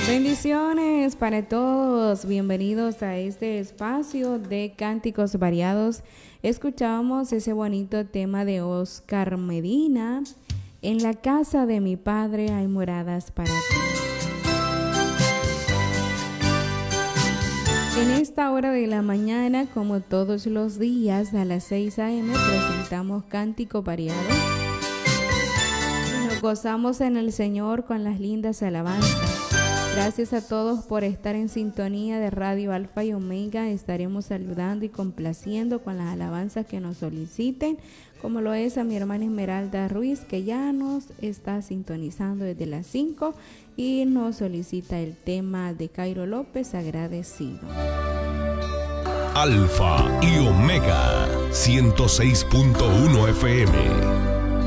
Bendiciones para todos, bienvenidos a este espacio de cánticos variados. Escuchamos ese bonito tema de Oscar Medina, En la casa de mi padre hay moradas para ti. En esta hora de la mañana, como todos los días, a las 6 a.m. presentamos cántico variado. Nos gozamos en el Señor con las lindas alabanzas. Gracias a todos por estar en sintonía de Radio Alfa y Omega. Estaremos saludando y complaciendo con las alabanzas que nos soliciten, como lo es a mi hermana Esmeralda Ruiz, que ya nos está sintonizando desde las 5 y nos solicita el tema de Cairo López, Agradecido. Alfa y Omega 106.1 FM.